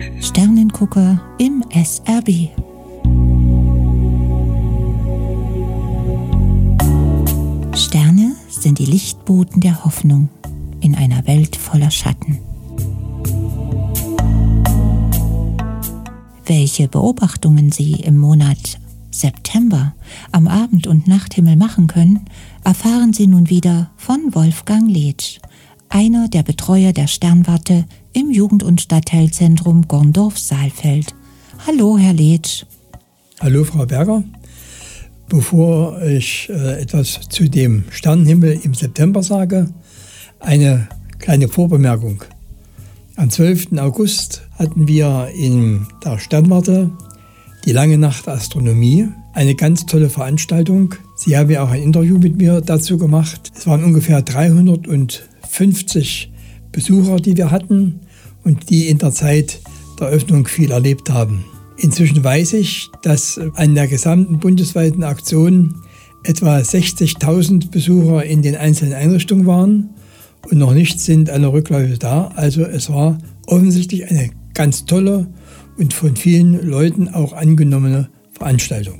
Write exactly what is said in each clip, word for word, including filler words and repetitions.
Sternengucker im S R B. Sterne sind die Lichtboten der Hoffnung in einer Welt voller Schatten. Welche Beobachtungen Sie im Monat September am Abend- und Nachthimmel machen können, erfahren Sie nun wieder von Wolfgang Letsch, einer der Betreuer der Sternwarte im Jugend- und Stadtteilzentrum Gondorf-Saalfeld. Hallo, Herr Letsch. Hallo, Frau Berger. Bevor ich äh, etwas zu dem Sternenhimmel im September sage, eine kleine Vorbemerkung. Am zwölften August hatten wir in der Sternwarte die lange Nacht der Astronomie, eine ganz tolle Veranstaltung. Sie haben ja auch ein Interview mit mir dazu gemacht. Es waren ungefähr dreihundertfünfzig Besucher, die wir hatten und die in der Zeit der Öffnung viel erlebt haben. Inzwischen weiß ich, dass an der gesamten bundesweiten Aktion etwa sechzigtausend Besucher in den einzelnen Einrichtungen waren und noch nicht sind alle Rückläufe da. Also es war offensichtlich eine ganz tolle und von vielen Leuten auch angenommene Veranstaltung.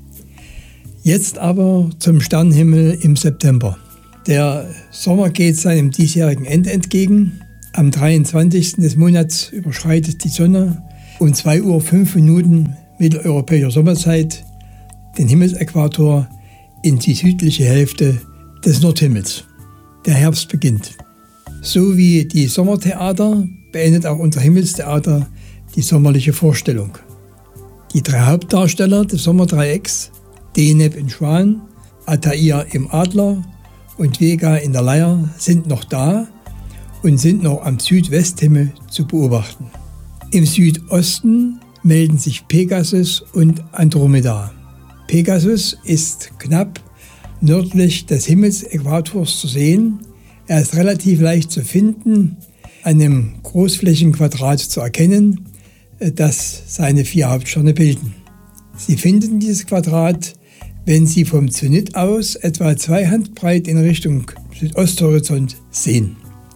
Jetzt aber zum Sternenhimmel im September. Der Sommer geht seinem diesjährigen Ende entgegen. Am dreiundzwanzigsten des Monats überschreitet die Sonne um zwei Uhr fünf Minuten mitteleuropäischer Sommerzeit den Himmelsäquator in die südliche Hälfte des Nordhimmels. Der Herbst beginnt. So wie die Sommertheater beendet auch unser Himmelstheater die sommerliche Vorstellung. Die drei Hauptdarsteller des Sommerdreiecks, Deneb in Schwan, Ataia im Adler und Vega in der Leier, sind noch da und sind noch am Südwesthimmel zu beobachten. Im Südosten melden sich Pegasus und Andromeda. Pegasus ist knapp nördlich des Himmelsäquators zu sehen. Er ist relativ leicht zu finden, an einem Großflächenquadrat zu erkennen, das seine vier Hauptsterne bilden. Sie finden dieses Quadrat, wenn Sie vom Zenit aus etwa zwei Handbreit in Richtung Südosthorizont sehen.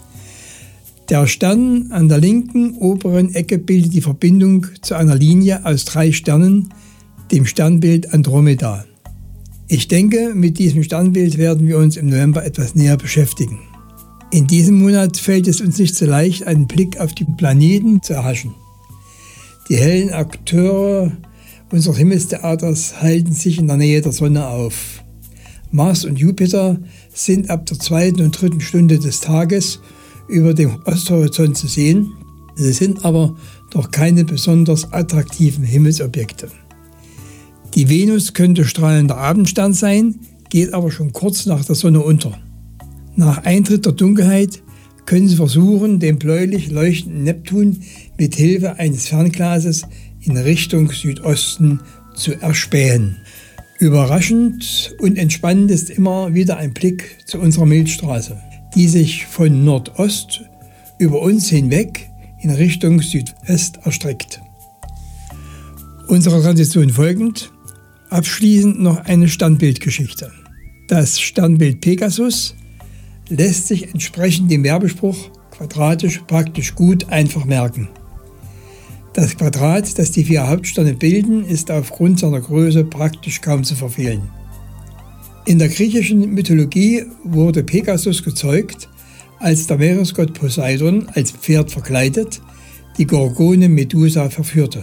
Der Stern an der linken oberen Ecke bildet die Verbindung zu einer Linie aus drei Sternen, dem Sternbild Andromeda. Ich denke, mit diesem Sternbild werden wir uns im November etwas näher beschäftigen. In diesem Monat fällt es uns nicht so leicht, einen Blick auf die Planeten zu erhaschen. Die hellen Akteure unseres Himmelstheaters halten sich in der Nähe der Sonne auf. Mars und Jupiter sind ab der zweiten und dritten Stunde des Tages über dem Osthorizont zu sehen. Sie sind aber doch keine besonders attraktiven Himmelsobjekte. Die Venus könnte strahlender Abendstern sein, geht aber schon kurz nach der Sonne unter. Nach Eintritt der Dunkelheit können Sie versuchen, den bläulich leuchtenden Neptun mit Hilfe eines Fernglases in Richtung Südosten zu erspähen. Überraschend und entspannend ist immer wieder ein Blick zu unserer Milchstraße, die sich von Nordost über uns hinweg in Richtung Südwest erstreckt. Unserer Tradition folgend, abschließend noch eine Sternbildgeschichte. Das Sternbild Pegasus lässt sich entsprechend dem Werbespruch quadratisch praktisch gut einfach merken. Das Quadrat, das die vier Hauptsterne bilden, ist aufgrund seiner Größe praktisch kaum zu verfehlen. In der griechischen Mythologie wurde Pegasus gezeugt, als der Meeresgott Poseidon als Pferd verkleidet die Gorgone Medusa verführte.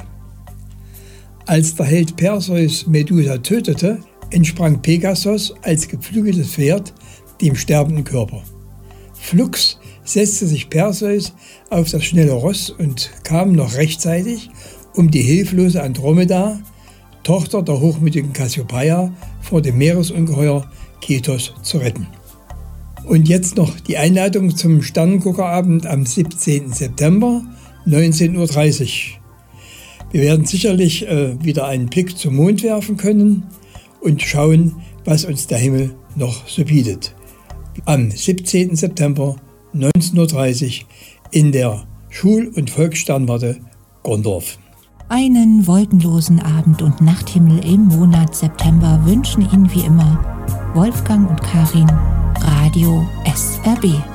Als der Held Perseus Medusa tötete, entsprang Pegasus als geflügeltes Pferd dem sterbenden Körper. Flugs setzte sich Perseus auf das schnelle Ross und kam noch rechtzeitig, um die hilflose Andromeda, Tochter der hochmütigen Kassiopeia, vor dem Meeresungeheuer Ketos zu retten. Und jetzt noch die Einladung zum Sternenguckerabend am siebzehnten September, neunzehn Uhr dreißig. Wir werden sicherlich äh, wieder einen Blick zum Mond werfen können und schauen, was uns der Himmel noch so bietet. Am siebzehnten September, neunzehn Uhr dreißig in der Schul- und Volkssternwarte Gondorf. Einen wolkenlosen Abend- und Nachthimmel im Monat September wünschen Ihnen wie immer Wolfgang und Karin, Radio S R B.